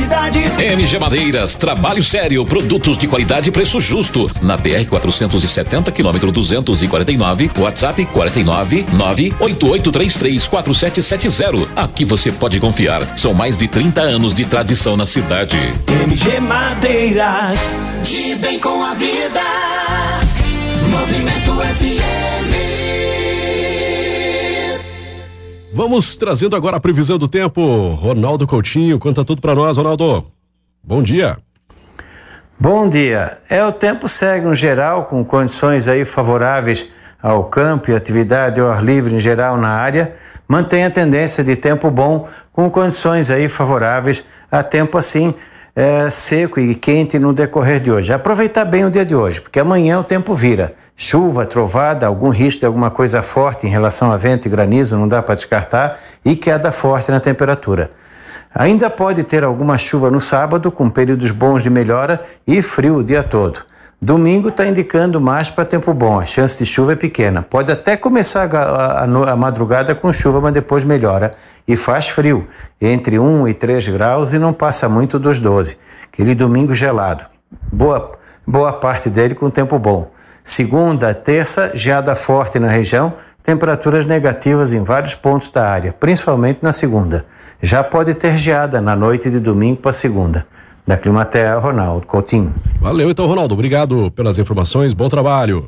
cidade. MG Madeiras, trabalho sério, produtos de qualidade e preço justo. Na BR 470, quilômetro 249, WhatsApp 49988334770. Aqui você pode confiar. São mais de 30 anos de tradição na cidade. MG Madeiras, de bem com a vida. Movimento FM. Vamos trazendo agora a previsão do tempo. Ronaldo Coutinho, conta tudo para nós, Ronaldo. Bom dia. Bom dia. O tempo segue no geral com condições aí favoráveis ao campo e atividade ao ar livre em geral na área. Mantém a tendência de tempo bom com condições aí favoráveis a tempo assim seco e quente no decorrer de hoje. Aproveitar bem o dia de hoje, porque amanhã o tempo vira. Chuva, trovada, algum risco de alguma coisa forte em relação a vento e granizo, não dá para descartar, e queda forte na temperatura. Ainda pode ter alguma chuva no sábado, com períodos bons de melhora e frio o dia todo. Domingo está indicando mais para tempo bom, a chance de chuva é pequena. Pode até começar a madrugada com chuva, mas depois melhora. E faz frio, entre 1 e 3 graus e não passa muito dos 12. Aquele domingo gelado. Boa parte dele com tempo bom. Segunda, terça, geada forte na região, temperaturas negativas em vários pontos da área, principalmente na segunda. Já pode ter geada na noite de domingo para segunda. Da Climatea, Ronaldo Coutinho. Valeu então, Ronaldo. Obrigado pelas informações. Bom trabalho.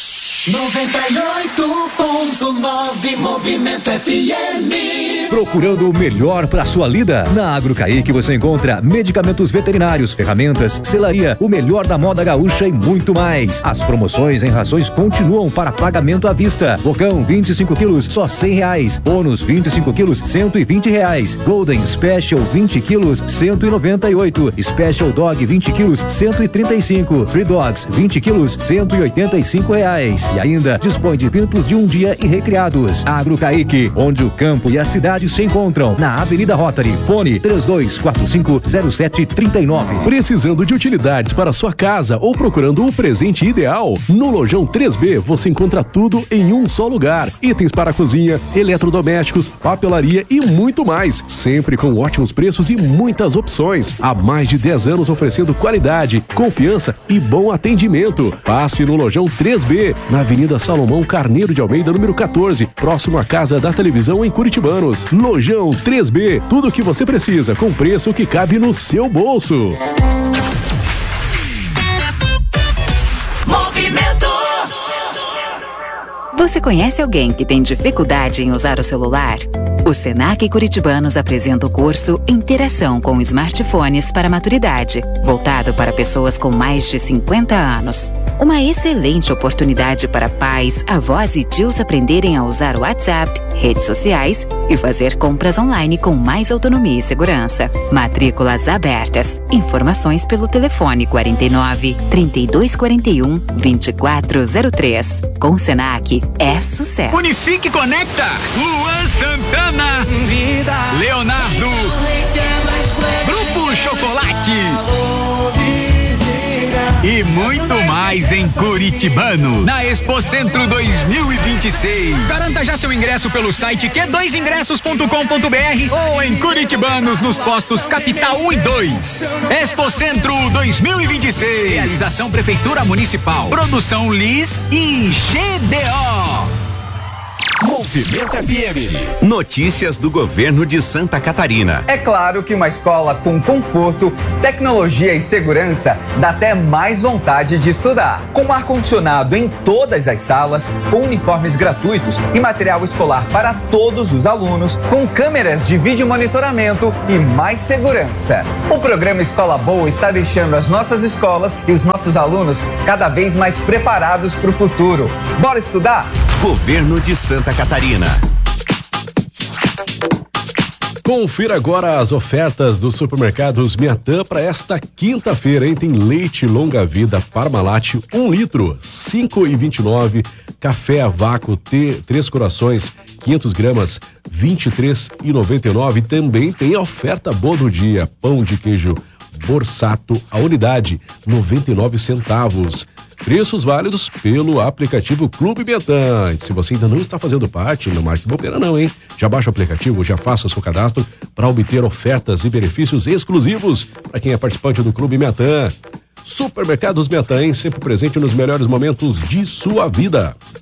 98.9 Movimento FM. Procurando o melhor para sua lida? Na Agrocaíque você encontra medicamentos veterinários, ferramentas, selaria, o melhor da moda gaúcha e muito mais. As promoções em rações continuam para pagamento à vista. Bocão 25 quilos, só R$100. Bônus 25 quilos, R$120. Golden Special 20 quilos, 198. Special Dog 20 quilos, 135. Free Dogs 20 quilos, R$185. E ainda dispõe de pintos de um dia e recriados. Agrocaíque, onde o campo e a cidade se encontram, na Avenida Rotary. Fone 32450739. Precisando de utilidades para sua casa ou procurando o presente ideal? No Lojão 3B você encontra tudo em um só lugar. Itens para a cozinha, eletrodomésticos, papelaria e muito mais. Sempre com ótimos preços e muitas opções. Há mais de 10 anos oferecendo qualidade, confiança e bom atendimento. Passe no Lojão 3B, na Avenida Salomão Carneiro de Almeida, número 14, próximo à Casa da Televisão em Curitibanos. Lojão 3B, tudo o que você precisa com preço que cabe no seu bolso. Movimento. Você conhece alguém que tem dificuldade em usar o celular? O Senac Curitibanos apresenta o curso Interação com Smartphones para Maturidade, voltado para pessoas com mais de 50 anos. Uma excelente oportunidade para pais, avós e tios aprenderem a usar o WhatsApp, redes sociais e fazer compras online com mais autonomia e segurança. Matrículas abertas. Informações pelo telefone 49 3241 2403. Com Senac é sucesso. Unifique Conecta. Luan Santana. Vida. Leonardo. Grupo Chocolate. E muito mais em Curitibano, na Expo Centro 2026. Garanta já seu ingresso pelo site q2ingressos.com.br ou em Curitibanos nos postos Capital 1 e 2. Expo Centro 2026. Realização Prefeitura Municipal. Produção Liz e GDO. Movimento FM. Notícias do governo de Santa Catarina. É claro que uma escola com conforto, tecnologia e segurança dá até mais vontade de estudar. Com ar-condicionado em todas as salas, com uniformes gratuitos e material escolar para todos os alunos, com câmeras de vídeo monitoramento e mais segurança. O programa Escola Boa está deixando as nossas escolas e os nossos alunos cada vez mais preparados para o futuro. Bora estudar? Governo de Santa Catarina. Confira agora as ofertas dos supermercados Miatã para esta quinta-feira, hein? Tem leite longa vida Parmalat 1 litro, 5,29. Café a vácuo Três Corações, 500 gramas, 23,99. Também tem a oferta boa do dia, pão de queijo Borsato, a unidade, 99 centavos. Preços válidos pelo aplicativo Clube Miatã. Se você ainda não está fazendo parte, não marque bobeira não, hein? Já baixa o aplicativo, já faça seu cadastro para obter ofertas e benefícios exclusivos para quem é participante do Clube Miatã. Supermercados Miatã, hein? Sempre presente nos melhores momentos de sua vida.